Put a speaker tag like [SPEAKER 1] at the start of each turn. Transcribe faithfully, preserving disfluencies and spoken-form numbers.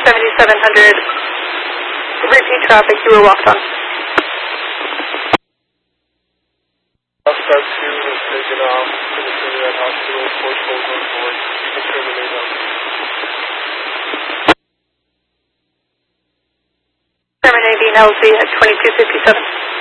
[SPEAKER 1] seventy-seven hundred, repeat traffic, you were walked on.
[SPEAKER 2] Star two was taken off to the Trinidad Hospital, four souls on board. You can terminate now.
[SPEAKER 1] Terminating L Z at twenty-two fifty-seven.